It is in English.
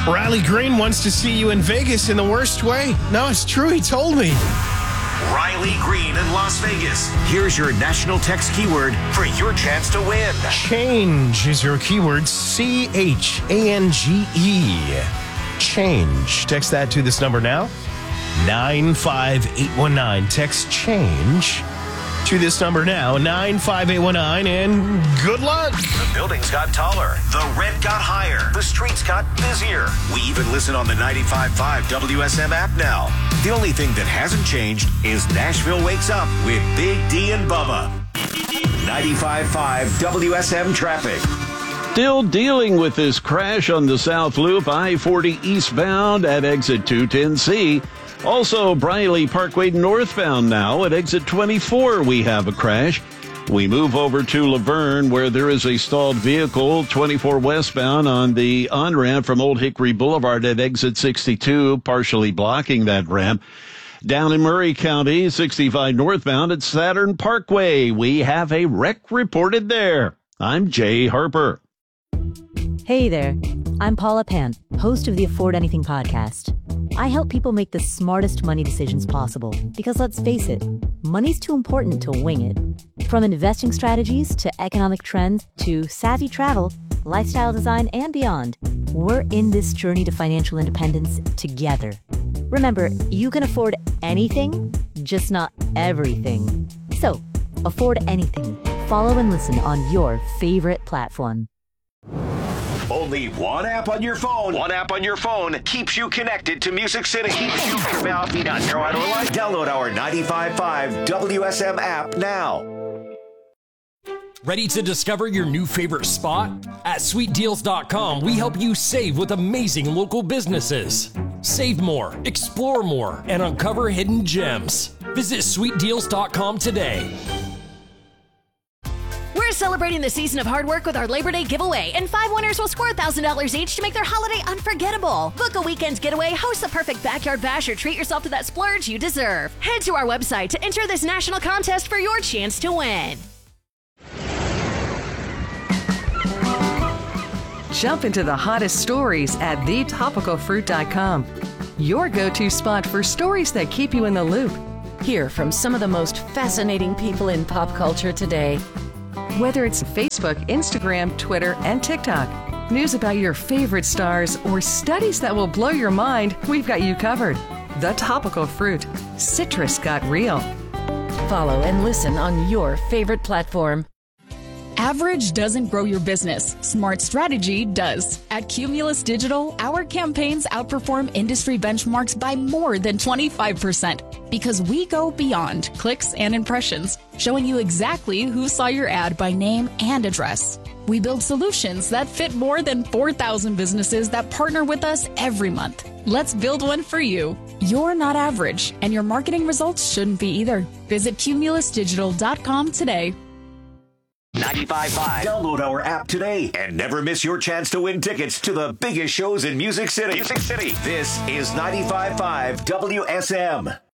Riley Green wants to see you in Vegas in the worst way. No, it's true. He told me. Riley Green in Las Vegas. Here's your national text keyword for your chance to win. Change is your keyword. CHANGE. Change. Text that to this number now. 95819. Text change to this number now. 95819. And good luck. The buildings got taller. The rent got higher. The streets got busier. We even listen on the 95.5 WSM app now. The only thing that hasn't changed is Nashville wakes up with Big D and Bubba. 95.5 WSM traffic. Still dealing with this crash on the South Loop, I-40 eastbound at exit 210C. Also, Briley Parkway northbound now at exit 24 we have a crash. We move over to Laverne where there is a stalled vehicle 24 westbound on the on-ramp from Old Hickory Boulevard at exit 62, partially blocking that ramp. Down in Murray County, 65 northbound at Saturn Parkway. We have a wreck reported there. I'm Jay Harper. Hey there, I'm Paula Pant, host of the Afford Anything podcast. I help people make the smartest money decisions possible because let's face it, money's too important to wing it. From investing strategies to economic trends to savvy travel, lifestyle design, and beyond, we're in this journey to financial independence together. Remember, you can afford anything, just not everything. So, afford anything. Follow and listen on your favorite platform. Only one app on your phone. One app on your phone keeps you connected to Music City. Download our 95.5 WSM app now. Ready to discover your new favorite spot? At sweetdeals.com, we help you save with amazing local businesses. Save more, explore more, and uncover hidden gems. Visit sweetdeals.com today. We're celebrating the season of hard work with our Labor Day giveaway, and 5 winners will score $1,000 each to make their holiday unforgettable. Book a weekend getaway, host the perfect backyard bash, or treat yourself to that splurge you deserve. Head to our website to enter this national contest for your chance to win. Jump into the hottest stories at thetopicalfruit.com. Your go-to spot for stories that keep you in the loop. Hear from some of the most fascinating people in pop culture today. Whether it's Facebook, Instagram, Twitter, and TikTok, news about your favorite stars, or studies that will blow your mind, we've got you covered. The Topical Fruit. Citrus got real. Follow and listen on your favorite platform. Average doesn't grow your business. Smart strategy does. At Cumulus Digital, our campaigns outperform industry benchmarks by more than 25% because we go beyond clicks and impressions, showing you exactly who saw your ad by name and address. We build solutions that fit more than 4,000 businesses that partner with us every month. Let's build one for you. You're not average, and your marketing results shouldn't be either. Visit cumulusdigital.com today. 95.5. Download our app today and never miss your chance to win tickets to the biggest shows in Music City. This is 95.5 WSM.